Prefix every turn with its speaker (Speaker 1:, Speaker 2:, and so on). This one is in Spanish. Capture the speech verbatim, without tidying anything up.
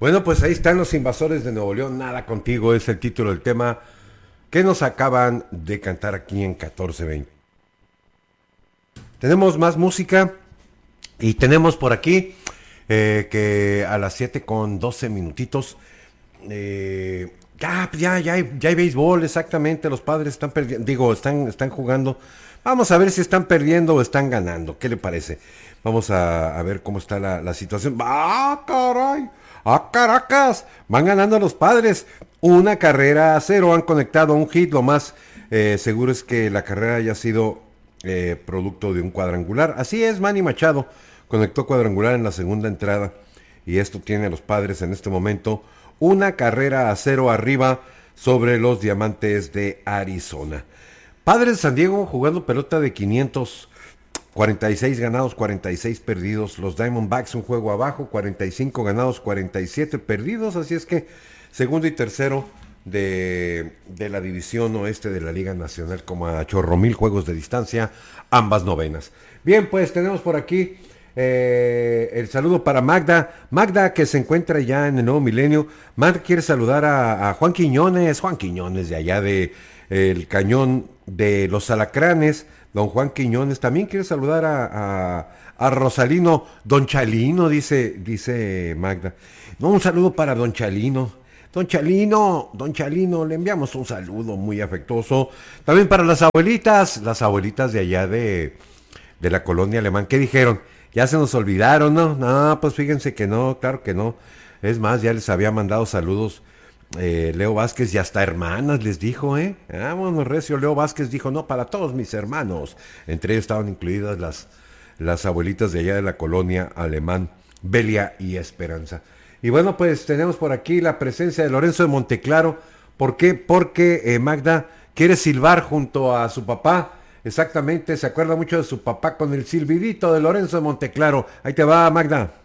Speaker 1: Bueno, pues ahí están los invasores de Nuevo León, nada contigo, es el título del tema que nos acaban de cantar aquí en catorce veinte. Tenemos más música y tenemos por aquí eh, que a las siete con doce minutitos, eh, ya, ya, ya hay, ya hay béisbol, exactamente, los Padres están perdiendo, digo, están, están jugando. Vamos a ver si están perdiendo o están ganando, ¿qué le parece? Vamos a, a ver cómo está la, la situación. ¡Ah, caray! ¡Ah, Caracas! Van ganando los Padres. Una carrera a cero, han conectado un hit. Lo más eh, seguro es que la carrera haya sido eh, producto de un cuadrangular. Así es, Manny Machado conectó cuadrangular en la segunda entrada. Y esto tiene a los Padres en este momento una carrera a cero arriba sobre los Diamantes de Arizona. Padres de San Diego jugando pelota de quinientos. cuarenta y seis ganados, cuarenta y seis perdidos. Los Diamondbacks un juego abajo, cuarenta y cinco ganados, cuarenta y siete perdidos. Así es que segundo y tercero de, de la división oeste de la Liga Nacional, como a chorro mil juegos de distancia, ambas novenas. Bien, pues tenemos por aquí eh, el saludo para Magda. Magda, que se encuentra ya en el nuevo milenio. Magda quiere saludar a, a Juan Quiñones, Juan Quiñones de allá de eh, el Cañón de los Alacranes. Don Juan Quiñones también quiere saludar a, a, a Rosalino, Don Chalino, dice, dice Magda. No, un saludo para Don Chalino. Don Chalino, Don Chalino, le enviamos un saludo muy afectuoso. También para las abuelitas, las abuelitas de allá de, de la colonia alemán. ¿Qué dijeron? Ya se nos olvidaron, ¿no? No, pues fíjense que no, claro que no. Es más, ya les había mandado saludos Eh, Leo Vázquez y hasta hermanas les dijo, ¿eh? Vámonos recio, Leo Vázquez dijo, no, para todos mis hermanos. Entre ellos estaban incluidas las, las abuelitas de allá de la colonia alemán, Belia y Esperanza. Y bueno, pues tenemos por aquí la presencia de Lorenzo de Monteclaro. ¿Por qué? Porque eh, Magda quiere silbar junto a su papá. Exactamente, se acuerda mucho de su papá con el silbidito de Lorenzo de Monteclaro. Ahí te va, Magda.